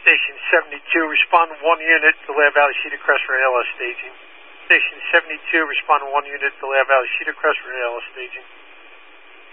Station 72, respond to 1 unit, Delaware Valley Cedar Crest for ALS staging. Station 72, respond to 1 unit, Delaware Valley Cedar Crest for ALS staging.